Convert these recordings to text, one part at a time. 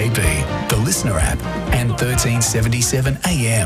DAB, the Listener app, and 1377 AM.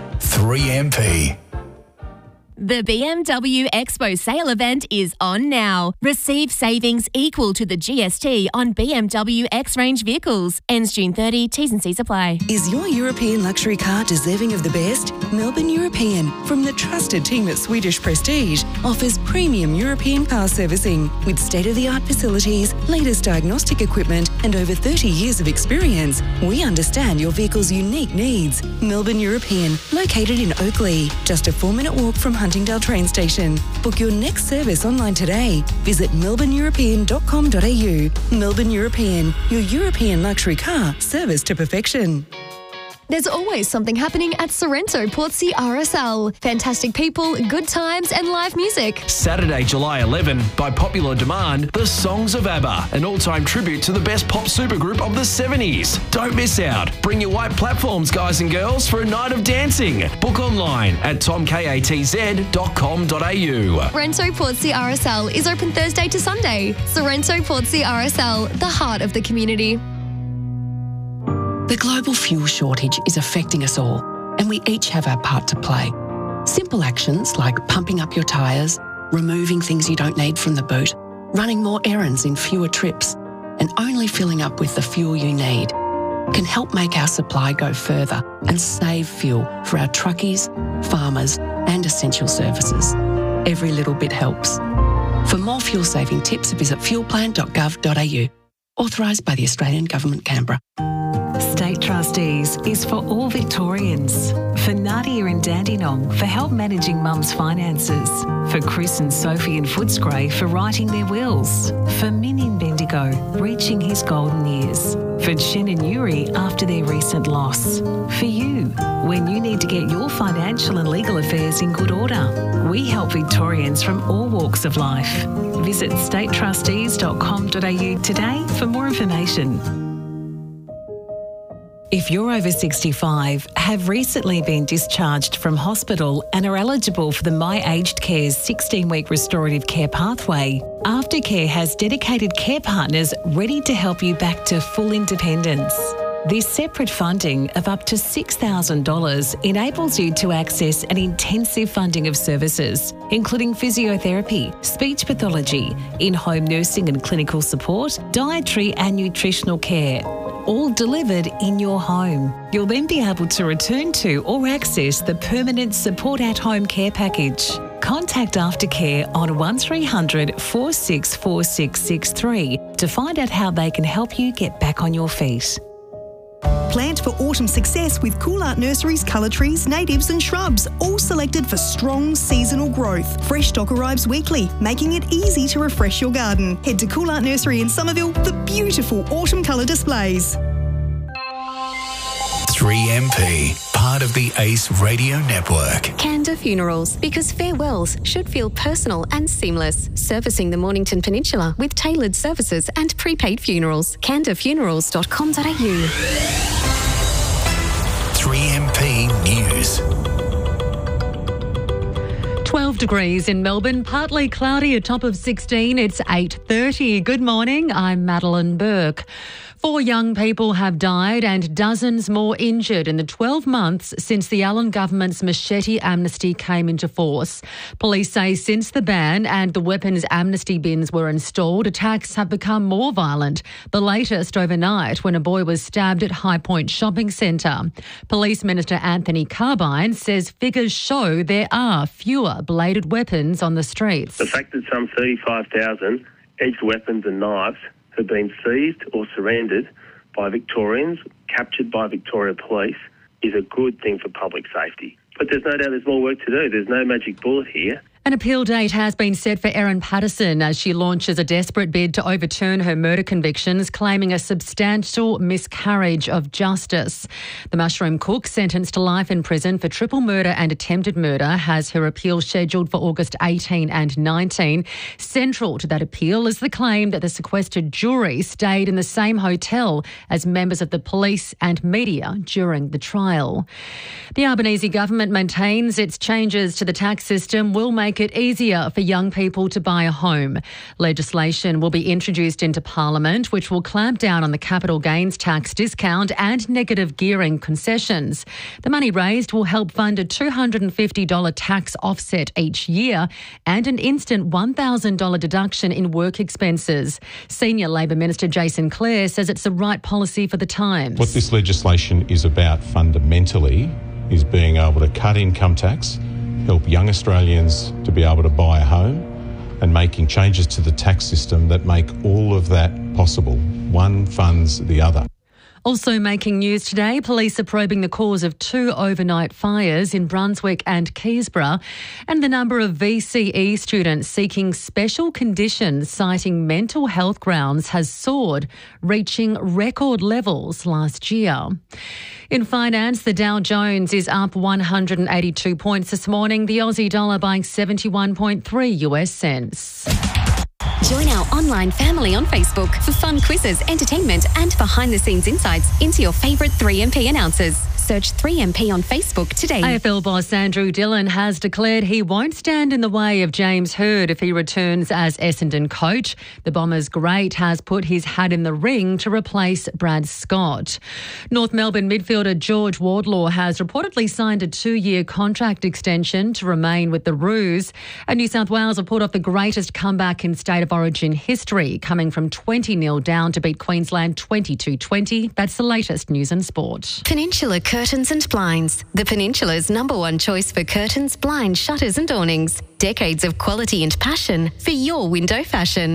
3MP. The BMW Expo sale event is on now. Receive savings equal to the GST on BMW X-Range vehicles. Ends June 30. T's and C's apply. Is your European luxury car deserving of the best? Melbourne European, from the trusted team at Swedish Prestige, offers premium European car servicing with state-of-the-art facilities, latest diagnostic equipment, and over 30 years of experience. We understand your vehicle's unique needs. Melbourne European, located in Oakley, just a 4-minute walk from Huntingdale train station. Book your next service online today. Visit melbourneeuropean.com.au. Melbourne European, your European luxury car service to perfection. There's always something happening at Sorrento Portsea RSL. Fantastic people, good times and live music. Saturday, July 11, by popular demand, The Songs of ABBA, an all-time tribute to the best pop supergroup of the 70s. Don't miss out. Bring your white platforms, guys and girls, for a night of dancing. Book online at tomkatz.com.au. Sorrento Portsea RSL is open Thursday to Sunday. Sorrento Portsea RSL, the heart of the community. The global fuel shortage is affecting us all, and we each have our part to play. Simple actions like pumping up your tyres, removing things you don't need from the boot, running more errands in fewer trips, and only filling up with the fuel you need can help make our supply go further and save fuel for our truckies, farmers, and essential services. Every little bit helps. For more fuel-saving tips, visit fuelplan.gov.au. Authorised by the Australian Government, Canberra. State Trustees is for all Victorians. For Nadia and Dandenong for help managing mum's finances. For Chris and Sophie in Footscray for writing their wills. For Min in Bendigo, reaching his golden years. For Chen and Yuri after their recent loss. For you, when you need to get your financial and legal affairs in good order. We help Victorians from all walks of life. Visit statetrustees.com.au today for more information. If you're over 65, have recently been discharged from hospital and are eligible for the My Aged Care's 16-week restorative care pathway, Aftercare has dedicated care partners ready to help you back to full independence. This separate funding of up to $6,000 enables you to access an intensive funding of services, including physiotherapy, speech pathology, in-home nursing and clinical support, dietary and nutritional care, all delivered in your home. You'll then be able to return to or access the permanent support at home care package. Contact Aftercare on 1300 464663 to find out how they can help you get back on your feet. Plant for autumn success with Cool Art Nursery's colour trees, natives and shrubs, all selected for strong seasonal growth. Fresh stock arrives weekly, making it easy to refresh your garden. Head to Cool Art Nursery in Somerville for beautiful autumn colour displays. 3MP, part of the ACE Radio Network. Kanda Funerals, because farewells should feel personal and seamless. Servicing the Mornington Peninsula with tailored services and prepaid funerals. kandafunerals.com.au. 3MP News. 12 degrees in Melbourne, partly cloudy, a top of 16. It's 8:30. Good morning, I'm Madeline Burke. 4 young people have died and dozens more injured in the 12 months since the Allen government's machete amnesty came into force. Police say since the ban and the weapons amnesty bins were installed, attacks have become more violent. The latest overnight when a boy was stabbed at High Point Shopping Centre. Police Minister Anthony Carbine says figures show there are fewer bladed weapons on the streets. The fact that some 35,000 edged weapons and knives have been seized or surrendered by Victorians, captured by Victoria Police, is a good thing for public safety. But there's no doubt there's more work to do. There's no magic bullet here. An appeal date has been set for Erin Patterson as she launches a desperate bid to overturn her murder convictions, claiming a substantial miscarriage of justice. The mushroom cook, sentenced to life in prison for triple murder and attempted murder, has her appeal scheduled for August 18 and 19. Central to that appeal is the claim that the sequestered jury stayed in the same hotel as members of the police and media during the trial. The Albanese government maintains its changes to the tax system will make make it easier for young people to buy a home. Legislation will be introduced into Parliament, which will clamp down on the capital gains tax discount and negative gearing concessions. The money raised will help fund a $250 tax offset each year and an instant $1,000 deduction in work expenses. Senior Labor Minister Jason Clare says it's the right policy for the times. What this legislation is about fundamentally is being able to cut income tax, help young Australians to be able to buy a home, and making changes to the tax system that make all of that possible. One funds the other. Also making news today, police are probing the cause of 2 overnight fires in Brunswick and Keysborough, and the number of VCE students seeking special conditions citing mental health grounds has soared, reaching record levels last year. In finance, the Dow Jones is up 182 points this morning, the Aussie dollar buying 71.3 US cents. Join our online family on Facebook for fun quizzes, entertainment and behind-the-scenes insights into your favourite 3MP announcers. Search 3MP on Facebook today. AFL boss Andrew Dillon has declared he won't stand in the way of James Hird if he returns as Essendon coach. The Bombers great has put his hat in the ring to replace Brad Scott. North Melbourne midfielder George Wardlaw has reportedly signed a 2-year contract extension to remain with the Roos. And New South Wales have pulled off the greatest comeback in State of Origin history, coming from 20-0 down to beat Queensland 22-20. That's the latest news and sport. Peninsula Curtains and Blinds, the Peninsula's #1 choice for curtains, blinds, shutters and awnings. Decades of quality and passion for your window fashion.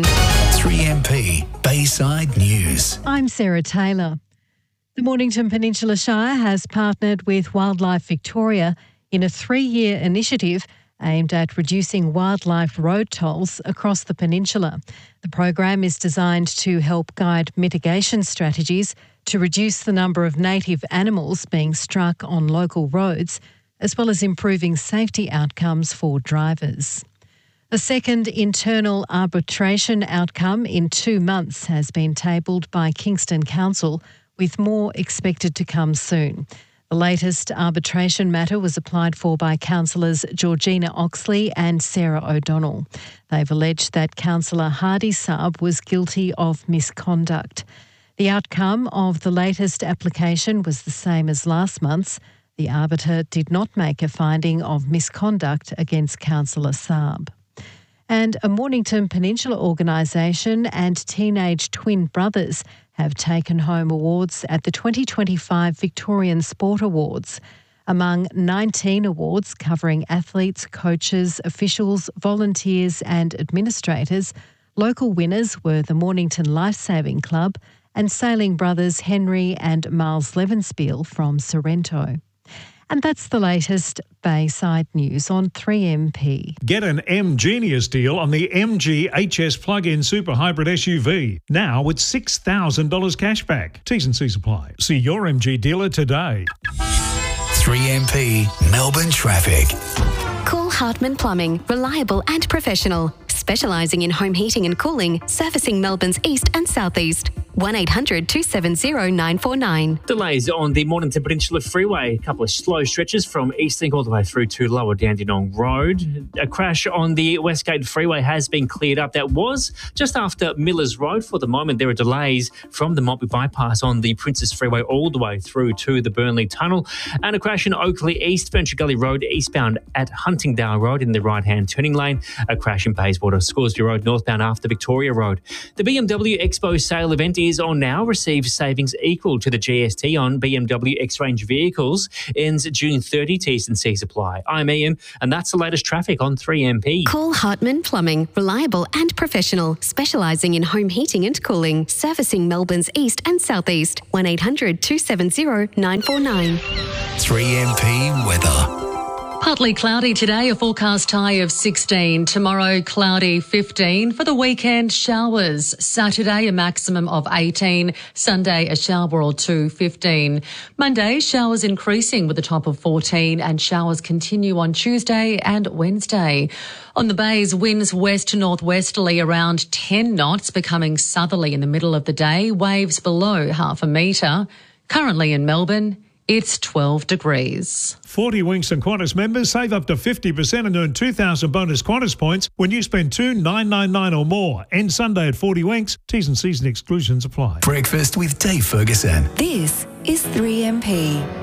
3MP Bayside News. I'm Sarah Taylor. The Mornington Peninsula Shire has partnered with Wildlife Victoria in a 3-year initiative aimed at reducing wildlife road tolls across the peninsula. The program is designed to help guide mitigation strategies to reduce the number of native animals being struck on local roads, as well as improving safety outcomes for drivers. A second internal arbitration outcome in 2 months has been tabled by Kingston Council, with more expected to come soon. The latest arbitration matter was applied for by councillors Georgina Oxley and Sarah O'Donnell. They've alleged that Councillor Hardy Saab was guilty of misconduct. The outcome of the latest application was the same as last month's. The arbiter did not make a finding of misconduct against Councillor Saab. And a Mornington Peninsula organisation and teenage twin brothers have taken home awards at the 2025 Victorian Sport Awards. Among 19 awards covering athletes, coaches, officials, volunteers and administrators, local winners were the Mornington Lifesaving Club and sailing brothers Henry and Miles Levenspiel from Sorrento. And that's the latest Bayside news on 3MP. Get an M-Genius deal on the MG HS plug-in super hybrid SUV. Now with $6,000 cashback. T's and C's apply. See your MG dealer today. 3MP Melbourne Traffic. Call Hartman Plumbing, reliable and professional, specialising in home heating and cooling, servicing Melbourne's east and southeast. 1-800-270-949. Delays on the Mornington Peninsula Freeway. A couple of slow stretches from Eastlink all the way through to Lower Dandenong Road. A crash on the Westgate Freeway has been cleared up. That was just after Millers Road. For the moment, there are delays from the Maltby Bypass on the Princess Freeway all the way through to the Burnley Tunnel. And a crash in Oakley East, Venture Gully Road, eastbound at Huntingdale Road in the right-hand turning lane. A crash in Bayswater, Scoresby Road, northbound after Victoria Road. The BMW Expo sale event is on now. Receive savings equal to the GST on BMW X-Range vehicles. Ends June 30. T's and C's apply. I'm Ian, and that's the latest traffic on 3MP. Call Hartman Plumbing, reliable and professional, specialising in home heating and cooling, servicing Melbourne's east and southeast. 1-800-270-949. 3MP weather. Partly cloudy today, a forecast high of 16. Tomorrow, cloudy 15. For the weekend, showers. Saturday, a maximum of 18. Sunday, a shower or two, 15. Monday, showers increasing with a top of 14, and showers continue on Tuesday and Wednesday. On the bays, winds west to northwesterly around 10 knots, becoming southerly in the middle of the day. Waves below 0.5 metre. Currently in Melbourne, It's 12 degrees. 40 Winks and Qantas members save up to 50% and earn 2,000 bonus Qantas points when you spend $2,999 or more. End Sunday at 40 Winks. T's and C's and exclusions apply. Breakfast with Dave Ferguson. This is 3MP.